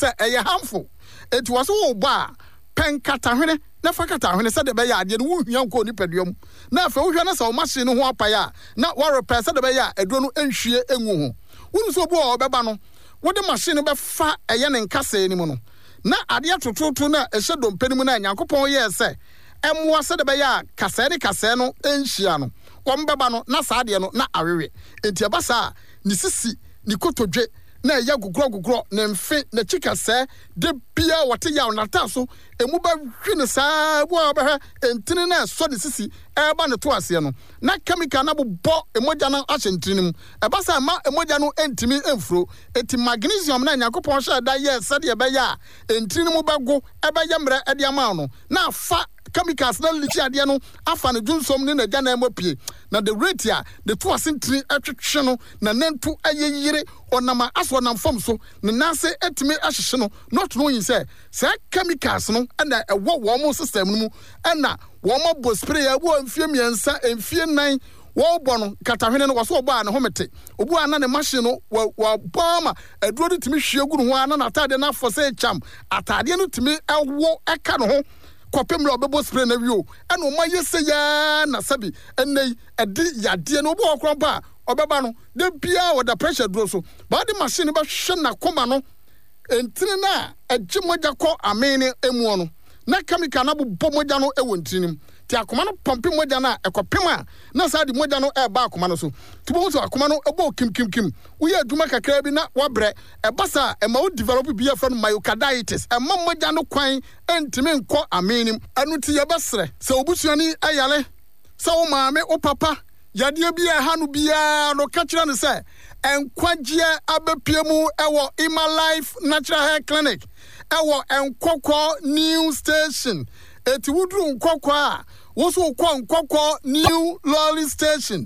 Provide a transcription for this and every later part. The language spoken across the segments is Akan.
say harmful. It was all bar pen katahwene na fa katahwene said the be ya de no hu nko ni peduom na fa wo hwe na sa machine ho apaya na wa repair said the be ya eduro no enhwie enwu ho wonu so obu o beba no wo de machine be fa eye ne nkasa ni mu no na ade atototo na ehye dompani mu na Nyankopon ye se emwa said the be ya kasa no enhia no wo mbeba no na sa ade no na awewe enti abasa ni sisi ni kotodwe na ya gugro na mfe na chika se de bia wote ya onata so emu ba hwene saa bo ba entini na so de sisi e ba ne to ase no na chemical na bobbo emoja na ahyentinim e ba sa ma emoja no entimi emfuro eti magnesium na Yakopon hye da ye se de be ya entini mu bago e ba yemre e de ama no na fa chemicals na lichi ade no afa ne dunsom ne na gya na emopie na the rate ya the to asentini atwetwe no na nantu ayeyire onama aso nam fam so ne nase etimi ahyehye no not knowing say chemicals no na ewo wo system no mu na wo mo spray ya wo amfie miensa amfie nan wo bo no katahwene no wo bo ne homete obu ana ne machine no wo bama aduro de timi hwie gu no ho ana na atade na afo say cham atade no timi ewo eka no ho kopem lo bebo spray na wio ena o mayese ya na sabi enei edi yade no obu okron ba obeba no de bia wo da pressure duro so ba de machine ba hwe na koma no entini na agimoja ko amene emu no na chemical na bobbo moja no ewo ntinim ti akoma no pompe moja na ekopem a na sa di moja no eba akoma no so tibo so akoma no ebo kim uye aduma kakra bi na wabre ebasa ema wo develop bi ya from myocarditis ema moja no kwan entimi nko amenim anu ti ye besre se obusuani ayale se wo maame o papa yade bi ya hanu bia no kachira ne se enkwagye abepiemu ewo Ima Life Natural Hair Clinic ewo enkokwo new station eti wudru nkokwo a woso nkokwo new lolly station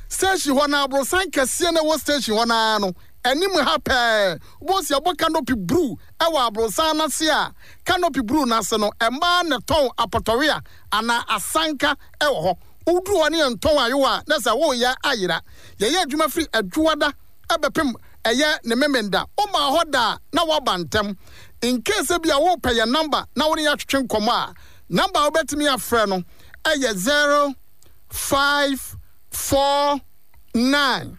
hona abrosan kase na wo station hona no enim happy bosi abo canopy brew ewo abrosan na se a canopy brew na se no emba ne ton apotoria ana asanka ewo ho wudru woni enton ayewa na se wo ya ayira ye adwuma free adwuada abepem eye ne memenda o ma hoda na wabantem in case bia wo pay your number na wo ya twetwe nkomo a number obetimi afre no eye 0549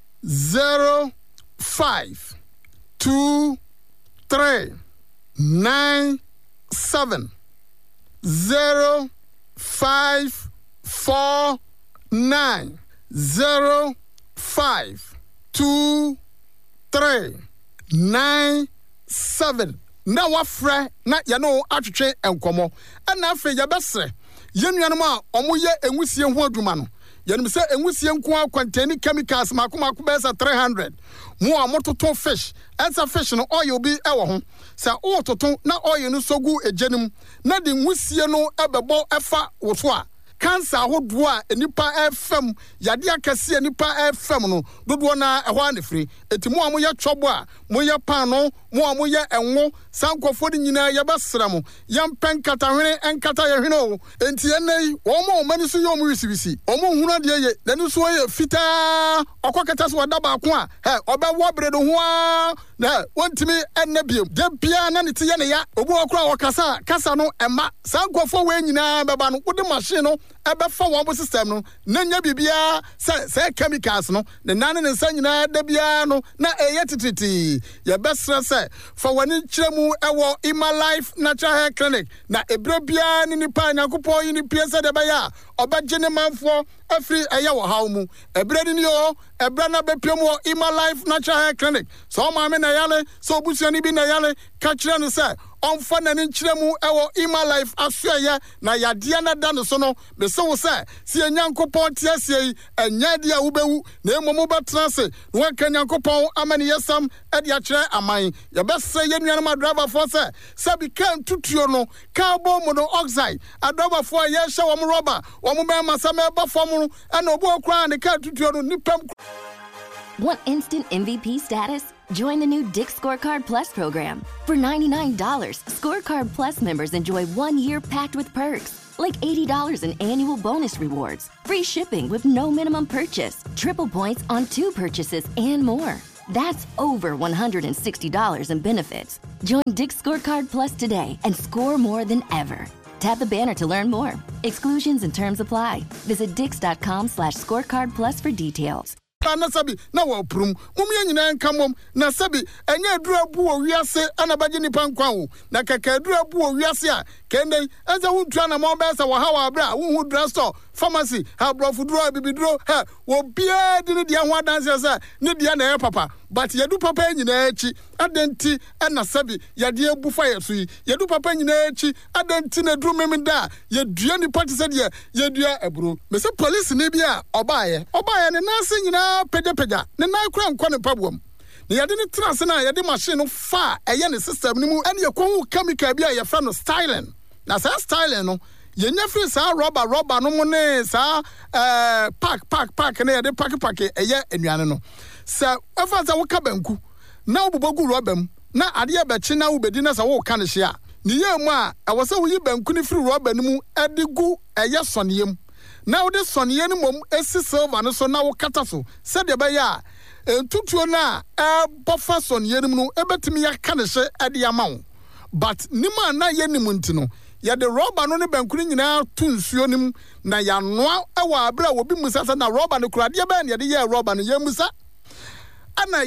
052397 0549 052397 na wafre na ya no atwetwe enkomo na afi ya besre yenuanom a omoye enwusie ho adwuma no yenim se enwusie nko akwantani chemicals makomako besa 300 mo a mototo fish ensa fish no oil bi ewo ho se o toto na oil no sogu ejenim na de nwusie no ebebo efa woso a cancer ahodo a enipa FM yade akase enipa FM no dodo na ehwa na free etimu a moye chobo a moye pan no mo a moye enwo sankofo de nyina ye besra mo yempen katahwene enkata ye hwene o enti enei wo mo mani so ye mo wisibisi o mo hunu de ye dani so ye fita okokata so wada ba ko a he obewo bre do ho a na wontimi ennabiem de bia na ne te ye ne ya obu okura okasa kasa no ema sankofo we nyina beba no wode machine no ebe fa wo system no na nya bibia se chemicals no ne nan ne nsa nyina da bia no na eye tititi ye besra se fa wani kiremu ewo Ima Life Natural Hair Clinic na ebra bia ni nipa Nyankopon yi ni piese de ba ya obaje ne manfo afri eye wo hawmu ebra ni yo ebra na bepiemu Ima Life Natural Hair Clinic so ma me na yale so obusuani bi na yale ka kire no se onfa na ni kiremu ewo Ima Life asuye na yade na da no so no be so se si Nyankopon tiasie enya dia wubewu na emomu betrase no ka Nyankopon amani yesam e dia kire aman ye bese ye nuanama driver for se bi kan tutuo no carbon monoxide adriver for ye hye wo rubber wo be masame ba fom no na obo okra ne kan tutuo no nipam. Want instant MVP status? Join the new Dick's Scorecard Plus program. For $99, Scorecard Plus members enjoy 1 year packed with perks, like $80 in annual bonus rewards, free shipping with no minimum purchase, triple points on 2 purchases, and more. That's over $160 in benefits. Join Dick's Scorecard Plus today and score more than ever. Tap the banner to learn more. Exclusions and terms apply. Visit dix.com/scorecard plus for details. Na sabi na wo prum mumye nyina nkamom na sabi enye adurabu wo wiase anabaje nipa nkwa wo na kaka adurabu wo wiase a kende eza huntua na mo be sa wo hawa abra wo hu drugstore pharmacy ha brofuduro bibiduro ha wo bia de ne dia ho adanse sa ne dia na papa but yedu papa nyina echi adenti na sabi yade ebufa yeso yi yedu papa nyina echi adenti na duru memida yedua ni party se de yedua eburo me se police ne bia obaye ne nase nyina peja ne na kura nkwa ne pabuam ne yade ne trase na yade machine no fa eye ne system ni mu ene yakwu chemical bia ye fra no styling na sa styling no yenya free sa rubber no mu ne sa pack ne yade pack eye anuane no sa afa sa wo ka banku na obobogu rubber mu na ade e be chi na wo bedi na sa wo ka ne hia ne yemu a awose wo yi banku ne free rubber ni mu edigu eye soniem na wo de sonye ni mom esi silver no so na wo kata so se de be ya entutuo na bofa sonye ni mu ebetimi ya ka ne hye ade amawo but nima na ye ni mu ntino ya de rubber no ne banku ni nyina tu nsuo nim na ya noa ewa abra wo bi musa sa na rubber no kura de be na de ye rubber no ye musa ana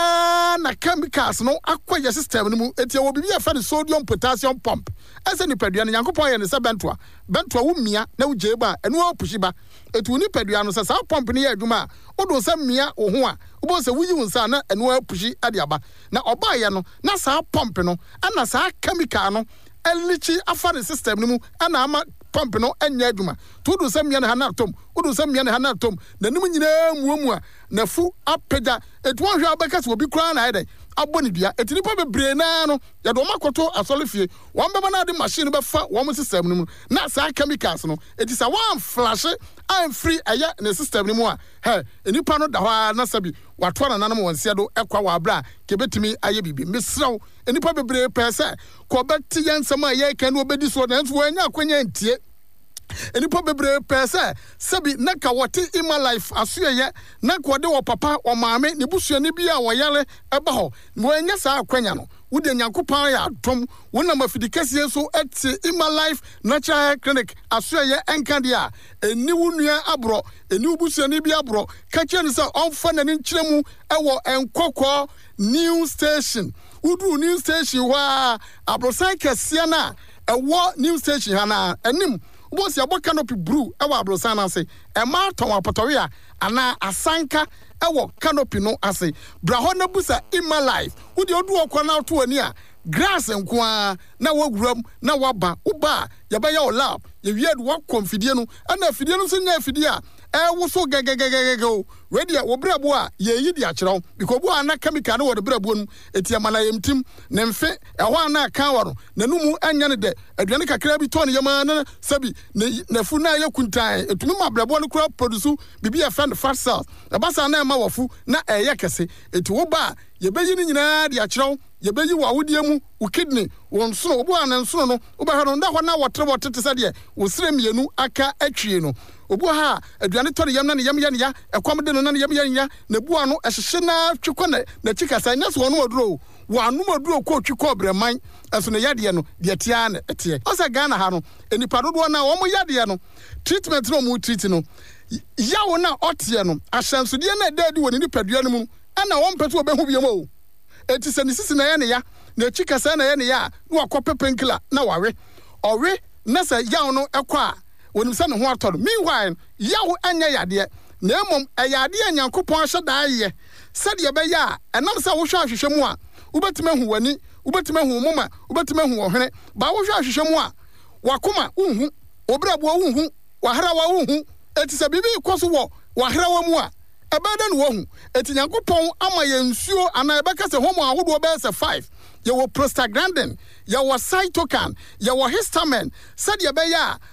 ya na chemicals no akwa system no mu etia wo bibia fa ne sodium potassium pump ese ni padua no yankopon ye ne se bentoa wo mia na wo jeba eno wo pushiba etu ni padua no se sa pump ne ye adwuma odo se mia wo ho a wo se wuyi wonsa na eno wo pushi ade aba na oba ye no na sa pump no ana sa chemical no elichi afa ne system no mu ana ama pump no enya adwuma to do se mia ne hanatom odo se mia ne hanatom na nim nyina muamu a na fu apega etu wo hwe abaka se obi kura na ede aboni bia etini pa bebre na no ya do makoto asolefie won beba na de machine be fa won system no mu na sa chemicals no eti sa one flash and free aya ne system no mu a he enipa no da ho na sabi wato na nanam wonse do ekwa wa abra ke betimi aye bibi mesraw enipa bebre pese ko beti yansam aye kan obedi so na nso anya akwanya ntie enipa bebre pese sabi na ka wote ima life asuye na ko de wo papa o maame ne busuani bia wo yale eba ho wo anya sa akwanya no wo de nyankopan ya dom wona mafidikase so eti ima life natural clinic asuye enka dia eni wunua abro eni busuani bia abro ka kire se onfa na ni nkyeremu ewo enkokọ new station udu new station wa abrosan kese na ewo new station hana enim bosi abo canopy brew ewa abrosan ase e ma ton apotori a ana asanka ewo canopy no ase braho na busa ima life udi odu okwa na to ani a grass enkoa na waguram na waba uba ya ba ya lab ye wied wa konfidie no ana afidie no so nya afidie a wo so gegegegege ready wo brabo a ye yi di akiraw because bo ana chemical no wo de brabo no etia mana yemtim ne mfe ho ana kan waro nanumu anya ne de aduane kakra bi ton yema na sabi na fu na ye kuntan etumi ma brabo no kura produce bibi ya fan fat cells e basa na ma wafu na eye kese eti wo ba ye beyi ni nyina di akiraw ye beyi wo awodie mu wo kidney wo nsono wo bo ana nsono no wo ba hano nda ho na wotre se de wo sire mienu aka atwie no obu ha aduane tore yam na ne yam ya ekwam de no na ne yam ya na bua no ehye na twekọ na chikasa nya so no oduro wo anu oduro ko twekọ breman eso ne yade no de tia na ete osa Ghana ha no enipa dodo na wo mo yade no treatment no mo treat no yawo na otie no ahyansode na dadi woni ni padua no mu ana wo mpeto obehu biam o eti se ni sisi na na chikasa na ya na wakọ painkiller na wawe owe na se yawo no ekwa wonim se ne ho atọ meanwhile yawo anya yade na emom ayade anyankopon ahye daaye sade be ya enam se wo hwa ahwehwemu a ubetime hu wani ubetime hu moma ubetime hu ohwene ba wo hwa ahwehwemu a wakoma unhu obrabo unhu wahrawa unhu eti se bibi ikoso wo wahrawa mu a ebeda no hu eti nyankopon ama ye nsuo ana ebeka se homo ahodo be se 5 ye wo prostaglandin ye wo cytokine ye wo histamine sade be ya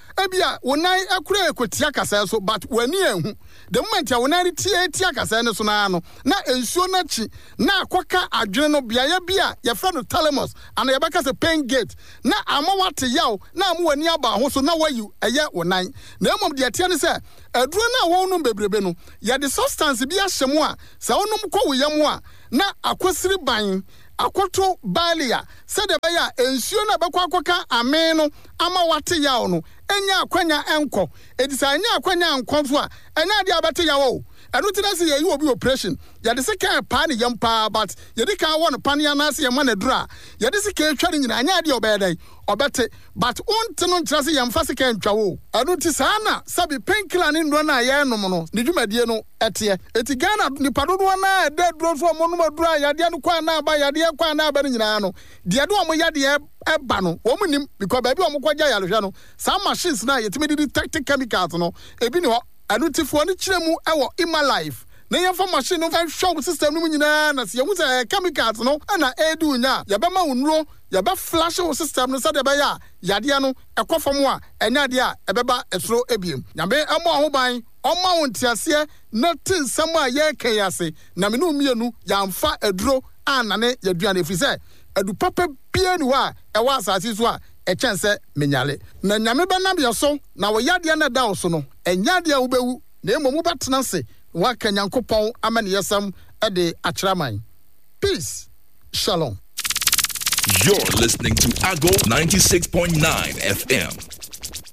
ebia wonan akura ekotia kasa so but wani ehu the moment ya wonan tia kasa ne so na no na ensuo na chi na akoka adwene no biaye bia ye fra no thalamus ana ye beka se pain gate na amawate yaw na amu wani aba ho so na wayu eye wonan na emom de atia ne se aduro na wonum bebrebe no ye de substance bi ahyemu a sa wonum kɔ woyam a na akosiri ban akoto balia said beya ensuo na bekwa akoka ame no ama wate yaw no enya akwanya enko edisa enya akwanya enko so a enya de abate yaw enu ti na se ye obi operation ye de se kan pa ne yam pa but ye de kan won pan ya na se ye ma na dura ye de se kan twa ne nyina anya de obedai obete but onte no ntra se yam fa se kan twa wo enu ti sa na sabi painkiller ne ndo na ye nom no ne dwumadie no ete eti Ghana ni padodo na de dro so mo no dura ya de no kwa na ba ya de kwa na ba ne nyina no de de o mo ya de eba no o mo nim because baby o mo kwaja ya lohwe no some machines na yetime di detect chemicals no ebi ne ho anutifo ni kiremu ewo ima life na yemfa machine no fa show system no nyina na se yemu se chemicals no na edu nya ya be ma wonuro ya be flash wo system no se de be ya yade no ekofom a enya de a ebeba esoro ebiem nyambe emo ahoban ọma wontiase na tinsam a ye kan yase na me no mienu yamfa aduro anane yaduane efise adu papa bia ni wa e wa asase so a e chense menyale na nyame benam yeso na wo yade na da so no enyade a wo bewu na emomu betena se wa kan yankopon amane yesam e de akraman peace shalom. You're listening to Ago 96.9 FM.